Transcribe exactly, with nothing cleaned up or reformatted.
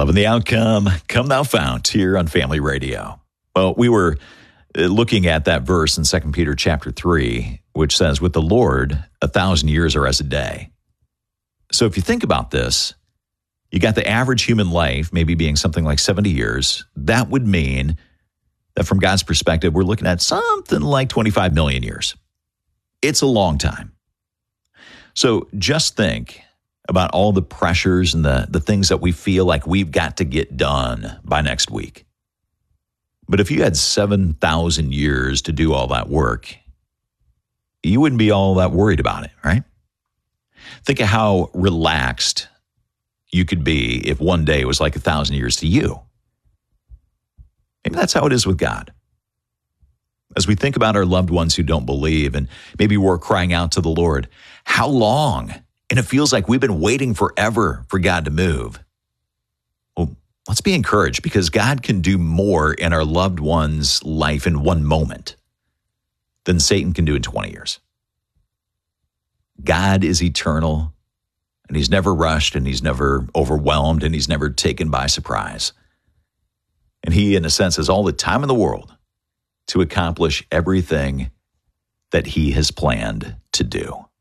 Love and the outcome, come thou fount, here on Family Radio. Well, we were looking at that verse in Second Peter chapter three, which says, with the Lord, a thousand years are as a day. So if you think about this, you got the average human life maybe being something like seventy years. That would mean that from God's perspective, we're looking at something like twenty-five million years. It's a long time. So just think about all the pressures and the, the things that we feel like we've got to get done by next week. But if you had seven thousand years to do all that work, you wouldn't be all that worried about it, right? Think of how relaxed you could be if one day was like a thousand years to you. Maybe that's how it is with God. As we think about our loved ones who don't believe, and maybe we're crying out to the Lord, how long? And it feels like we've been waiting forever for God to move. Well, let's be encouraged, because God can do more in our loved one's life in one moment than Satan can do in twenty years. God is eternal, and he's never rushed, and he's never overwhelmed, and he's never taken by surprise. And he, in a sense, has all the time in the world to accomplish everything that he has planned to do.